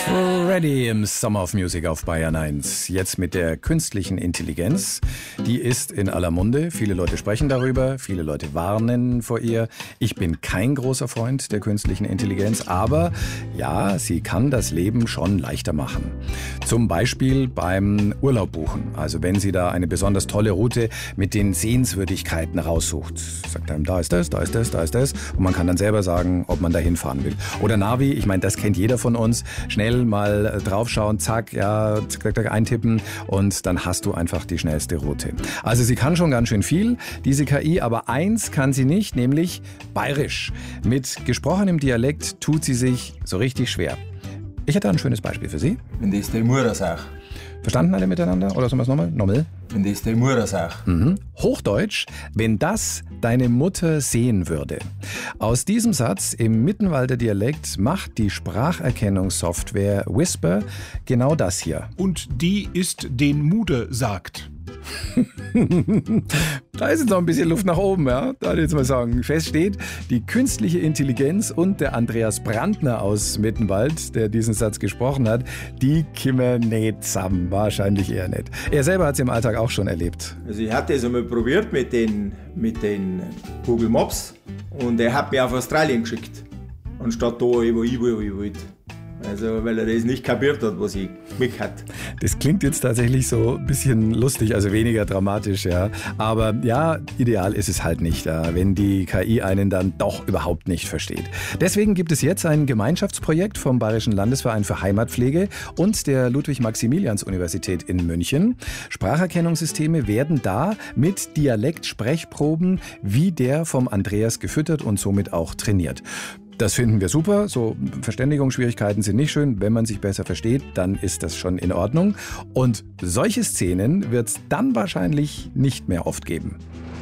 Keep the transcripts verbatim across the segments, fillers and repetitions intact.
Freddy im Summer of Music auf Bayern eins. Jetzt mit der künstlichen Intelligenz. Die ist in aller Munde. Viele Leute sprechen darüber, viele Leute warnen vor ihr. Ich bin kein großer Freund der künstlichen Intelligenz, aber ja, sie kann das Leben schon leichter machen. Zum Beispiel beim Urlaub buchen. Also wenn sie da eine besonders tolle Route mit den Sehenswürdigkeiten raussucht. Sagt einem, da ist das, da ist das, da ist das. Und man kann dann selber sagen, ob man da hinfahren will. Oder Navi, ich meine, das kennt jeder von uns. Schnell mal draufschauen, zack, ja, zack, zack, eintippen und dann hast du einfach die schnellste Route. Also sie kann schon ganz schön viel, diese K I, aber eins kann sie nicht, nämlich Bayerisch. Mit gesprochenem Dialekt tut sie sich so richtig schwer. Ich hätte ein schönes Beispiel für Sie. Wenn das der Mutter sagt. Verstanden alle miteinander? Oder sollen wir es nochmal? Nochmal? Wenn das der Mutter sagt. Mhm. Hochdeutsch, wenn das deine Mutter sehen würde. Aus diesem Satz im Mittenwalder Dialekt macht die Spracherkennungssoftware Whisper genau das hier. Und die ist den Mude sagt. Da ist jetzt noch ein bisschen Luft nach oben, ja. Da würde ich jetzt mal sagen. Fest steht, die künstliche Intelligenz und der Andreas Brandner aus Mittenwald, der diesen Satz gesprochen hat, die kimmer nicht zusammen. Wahrscheinlich eher nicht. Er selber hat es im Alltag auch schon erlebt. Also ich hatte das einmal probiert mit den, mit den Google Maps und er hat mich auf Australien geschickt. Anstatt da, wo ich will, wo ich wollte. Also, weil er das nicht kapiert hat, was ich mich hat. Das klingt jetzt tatsächlich so ein bisschen lustig, also weniger dramatisch, ja. Aber ja, ideal ist es halt nicht, ja, wenn die K I einen dann doch überhaupt nicht versteht. Deswegen gibt es jetzt ein Gemeinschaftsprojekt vom Bayerischen Landesverein für Heimatpflege und der Ludwig-Maximilians-Universität in München. Spracherkennungssysteme werden da mit Dialekt-Sprechproben wie der vom Andreas gefüttert und somit auch trainiert. Das finden wir super. So Verständigungsschwierigkeiten sind nicht schön. Wenn man sich besser versteht, dann ist das schon in Ordnung. Und solche Szenen wird es dann wahrscheinlich nicht mehr oft geben.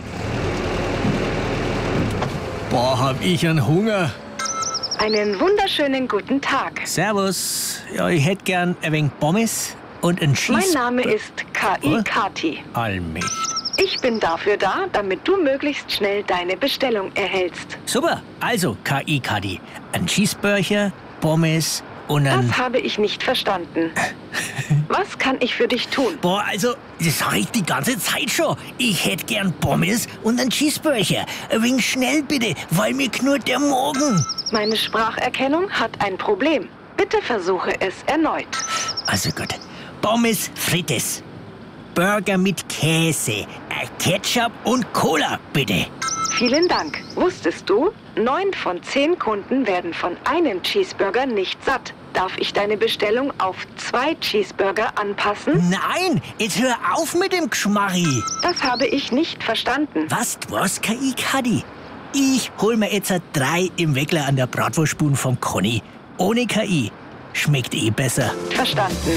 Boah, hab ich einen Hunger. Einen wunderschönen guten Tag. Servus. Ja, ich hätte gern ein wenig Pommes und ein Cheese. Mein Name ist K I Kati. Allmächt. Ich bin dafür da, damit du möglichst schnell deine Bestellung erhältst. Super, also K I Kati. Ein Cheeseburger, Pommes und ein... Das habe ich nicht verstanden. Was kann ich für dich tun? Boah, also, das sag ich die ganze Zeit schon. Ich hätte gern Pommes und einen Cheeseburger. Ein wenig schnell bitte, weil mir knurrt der Magen. Meine Spracherkennung hat ein Problem. Bitte versuche es erneut. Also gut. Pommes frites. Burger mit Käse, Ketchup und Cola, bitte. Vielen Dank. Wusstest du, neun von zehn Kunden werden von einem Cheeseburger nicht satt. Darf ich deine Bestellung auf zwei Cheeseburger anpassen? Nein, jetzt hör auf mit dem Geschmarri. Das habe ich nicht verstanden. Was, was, K I Kati? Ich hol mir jetzt drei im Weckler an der Bratwurstbude vom Conny. Ohne K I. Schmeckt eh besser. Verstanden.